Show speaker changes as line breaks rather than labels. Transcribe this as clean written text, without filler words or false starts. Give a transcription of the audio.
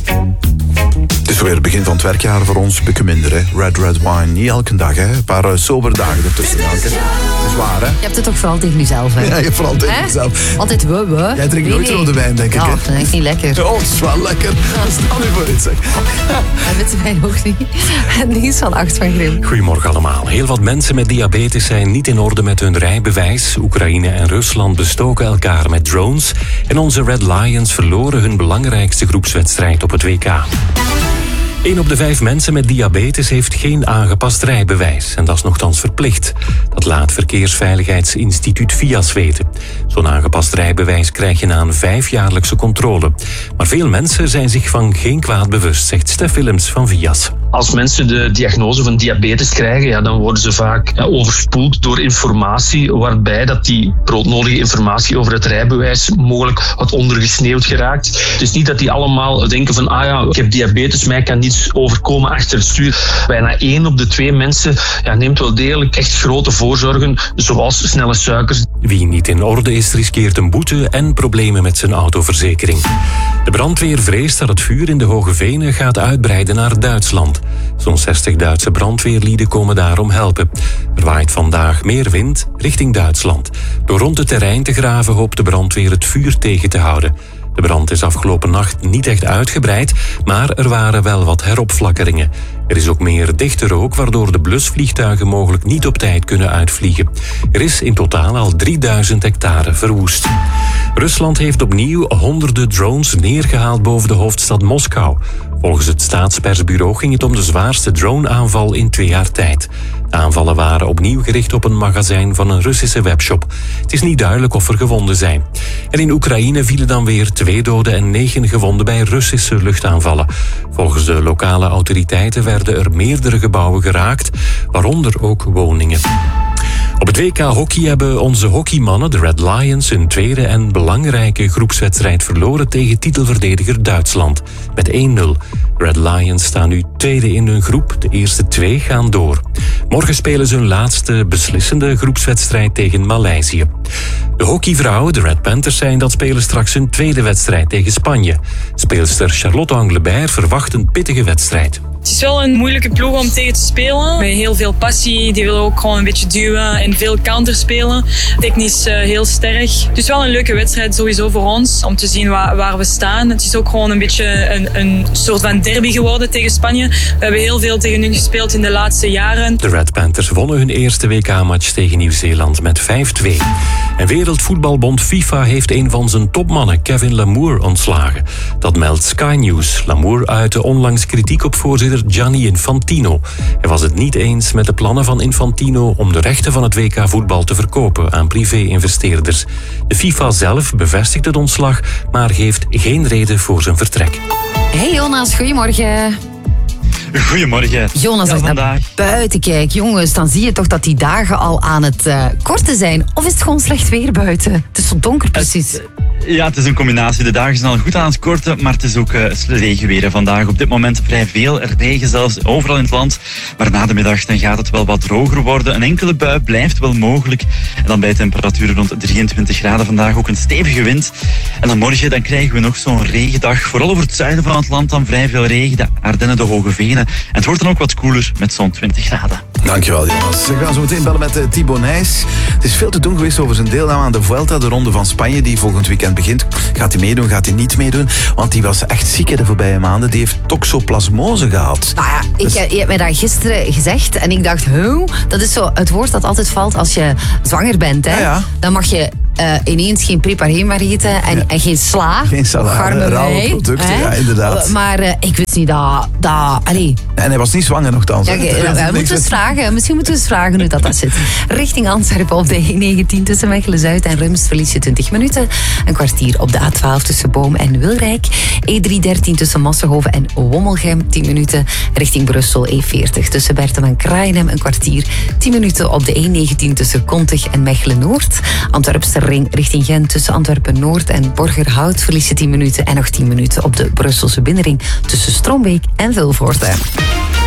Het is weer het begin van het werkjaar voor ons, een minder. Hè. Red wine, niet elke dag. Hè. Een paar sober dagen ertussen. Dat is waar, hè?
Je hebt het toch vooral tegen jezelf, hè?
Ja, je hebt vooral tegen jezelf.
Altijd we.
Jij drinkt nooit rode wijn, denk ik, hè?
Dat is niet lekker.
Oh, het is wel lekker. Stel je voor iets, zeg.
Dat weten wij nog niet. En die is van 8 van Grim.
Goedemorgen allemaal. Heel wat mensen met diabetes zijn niet in orde met hun rijbewijs. Oekraïne en Rusland bestoken elkaar met drones. En onze Red Lions verloren hun belangrijkste groepswedstrijd op het WK. 1 op de 5 mensen met diabetes heeft geen aangepast rijbewijs. En dat is nogthans verplicht. Dat laat Verkeersveiligheidsinstituut VIAS weten. Zo'n aangepast rijbewijs krijg je na een 5-jaarlijkse controle. Maar veel mensen zijn zich van geen kwaad bewust, zegt Stef Willems van VIAS.
Als mensen de diagnose van diabetes krijgen, dan worden ze vaak overspoeld door informatie, waarbij dat die broodnodige informatie over het rijbewijs mogelijk wat ondergesneeuwd geraakt. Het is niet dat die allemaal denken van, ik heb diabetes, mij kan niets overkomen achter het stuur. Bijna 1 op de 2 mensen neemt wel degelijk echt grote voorzorgen, zoals snelle suikers.
Wie niet in orde is, riskeert een boete en problemen met zijn autoverzekering. De brandweer vreest dat het vuur in de Hoge Venen gaat uitbreiden naar Duitsland. Zo'n 60 Duitse brandweerlieden komen daarom helpen. Er waait vandaag meer wind richting Duitsland. Door rond het terrein te graven hoopt de brandweer het vuur tegen te houden. De brand is afgelopen nacht niet echt uitgebreid, maar er waren wel wat heropflakkeringen. Er is ook meer dichte rook, waardoor de blusvliegtuigen mogelijk niet op tijd kunnen uitvliegen. Er is in totaal al 3000 hectare verwoest. Rusland heeft opnieuw honderden drones neergehaald boven de hoofdstad Moskou. Volgens het staatspersbureau ging het om de zwaarste drone-aanval in 2 jaar tijd. De aanvallen waren opnieuw gericht op een magazijn van een Russische webshop. Het is niet duidelijk of er gewonden zijn. En in Oekraïne vielen dan weer 2 doden en 9 gewonden bij Russische luchtaanvallen. Volgens de lokale autoriteiten werden er meerdere gebouwen geraakt, waaronder ook woningen. Op het WK hockey hebben onze hockeymannen, de Red Lions, hun tweede en belangrijke groepswedstrijd verloren tegen titelverdediger Duitsland met 1-0. De Red Lions staan nu tweede in hun groep, de eerste 2 gaan door. Morgen spelen ze hun laatste beslissende groepswedstrijd tegen Maleisië. De hockeyvrouwen, de Red Panthers, zijn dat spelen straks hun tweede wedstrijd tegen Spanje. Speelster Charlotte Anglebert verwacht een pittige wedstrijd.
Het is wel een moeilijke ploeg om tegen te spelen. Met heel veel passie. Die willen ook gewoon een beetje duwen en veel counter spelen. Technisch heel sterk. Het is wel een leuke wedstrijd sowieso voor ons. Om te zien waar we staan. Het is ook gewoon een beetje een soort van derby geworden tegen Spanje. We hebben heel veel tegen hun gespeeld in de laatste jaren.
De Red Panthers wonnen hun eerste WK-match tegen Nieuw-Zeeland met 5-2. En Wereldvoetbalbond FIFA heeft een van zijn topmannen, Kevin Lamour, ontslagen. Dat meldt Sky News. Lamour uitte onlangs kritiek op voorzitter Gianni Infantino. Hij was het niet eens met de plannen van Infantino om de rechten van het WK-voetbal te verkopen aan privé-investeerders. De FIFA zelf bevestigt het ontslag, maar geeft geen reden voor zijn vertrek.
Hey Jonas, goedemorgen.
Goedemorgen.
Jonas, als ik naar buiten kijk, jongens, dan zie je toch dat die dagen al aan het korten zijn. Of is het gewoon slecht weer buiten? Het is zo donker precies.
Ja, het is een combinatie. De dagen zijn al goed aan het korten, maar het is ook regenweer vandaag. Op dit moment vrij veel regen, zelfs overal in het land. Maar na de middag dan gaat het wel wat droger worden. Een enkele bui blijft wel mogelijk. En dan bij temperaturen rond 23 graden vandaag ook een stevige wind. En dan morgen dan krijgen we nog zo'n regendag. Vooral over het zuiden van het land dan vrij veel regen. De Ardennen, de Hoge Venen. En het wordt dan ook wat koeler met zo'n 20 graden.
Dankjewel, Jonas. We gaan zo meteen bellen met Thibaut Nijs. Het is veel te doen geweest over zijn deelname aan de Vuelta, de Ronde van Spanje, die volgend weekend begint. Gaat hij meedoen, gaat hij niet meedoen? Want die was echt ziek de voorbije maanden. Die heeft toxoplasmose gehad.
Nou ja, je hebt mij dat gisteren gezegd en ik dacht, dat is zo het woord dat altijd valt als je zwanger bent. Hè? Ja. Dan mag je ineens geen preparé maar eten en geen sla.
Geen salade, rauwe producten, ja, inderdaad.
Maar ik wist niet dat... Allee.
En hij was niet zwanger nogthans.
Ja, moeten we eens vragen. Misschien moeten we eens vragen hoe dat zit. Richting Antwerpen op de E19 tussen Mechelen-Zuid en Rumst verlies je 20 minuten. Een kwartier op de A12 tussen Boom en Wilrijk. E313 tussen Massenhoven en Wommelgem 10 minuten. Richting Brussel E40 tussen Bertem en Kraaienhem een kwartier. 10 minuten op de E19 tussen Kontig en Mechelen-Noord. Antwerpse ring richting Gent tussen Antwerpen-Noord en Borgerhout verlies je 10 minuten. En nog 10 minuten op de Brusselse binnenring tussen Strombeek en Vilvoorde.